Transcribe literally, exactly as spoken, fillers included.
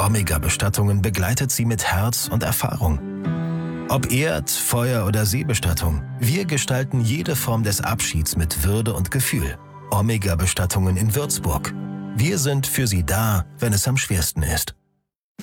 Omega-Bestattungen begleitet sie mit Herz und Erfahrung. Ob Erd-, Feuer- oder Seebestattung, wir gestalten jede Form des Abschieds mit Würde und Gefühl. Omega-Bestattungen in Würzburg. Wir sind für Sie da, wenn es am schwersten ist.